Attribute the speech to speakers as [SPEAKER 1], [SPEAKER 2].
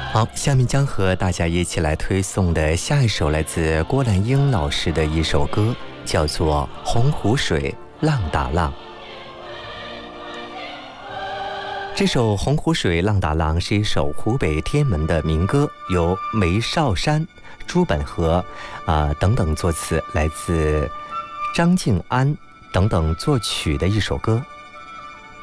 [SPEAKER 1] 好，下面将和大家一起来推送的下一首来自郭兰英老师的一首歌，叫做《洪湖水浪打浪》。这首《洪湖水浪打浪》是一首湖北天门的民歌，由梅少山、朱本和等等作词，来自张静安等等作曲的一首歌。